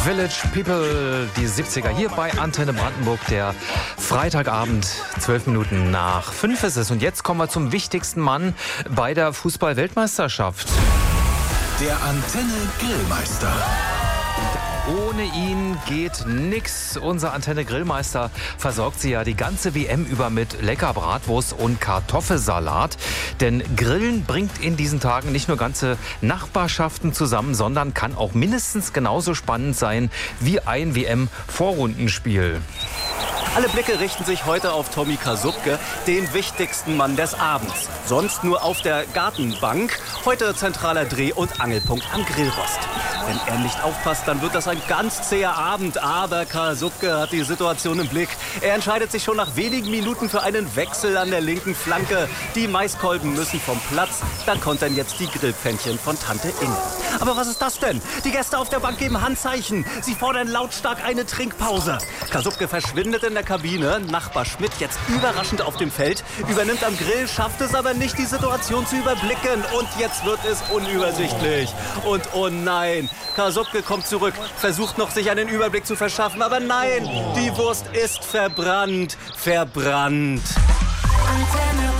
Village People, die 70er hier bei Antenne Brandenburg. Der Freitagabend, 12 Minuten nach 5 ist es. Und jetzt kommen wir zum wichtigsten Mann bei der Fußball-Weltmeisterschaft. Der Antenne Grillmeister. Ohne ihn geht nix. Unser Antenne Grillmeister versorgt Sie ja die ganze WM über mit lecker Bratwurst und Kartoffelsalat. Denn Grillen bringt in diesen Tagen nicht nur ganze Nachbarschaften zusammen, sondern kann auch mindestens genauso spannend sein wie ein WM-Vorrundenspiel. Alle Blicke richten sich heute auf Tommy Kasubke, den wichtigsten Mann des Abends. Sonst nur auf der Gartenbank. Heute zentraler Dreh- und Angelpunkt am Grillrost. Wenn er nicht aufpasst, dann wird das ein ganz zäher Abend. Aber Kasubke hat die Situation im Blick. Er entscheidet sich schon nach wenigen Minuten für einen Wechsel an der linken Flanke. Die Maiskolben müssen vom Platz. Dann kontern jetzt die Grillpfännchen von Tante Inge. Aber was ist das denn? Die Gäste auf der Bank geben Handzeichen. Sie fordern lautstark eine Trinkpause. Kasubke verschwindet in der Kabine. Nachbar Schmidt jetzt überraschend auf dem Feld. Übernimmt am Grill, schafft es aber nicht, die Situation zu überblicken. Und jetzt wird es unübersichtlich. Und oh nein, Kasubke kommt zurück, versucht noch, sich einen Überblick zu verschaffen. Aber nein, die Wurst ist verbrannt. Verbrannt. Antenne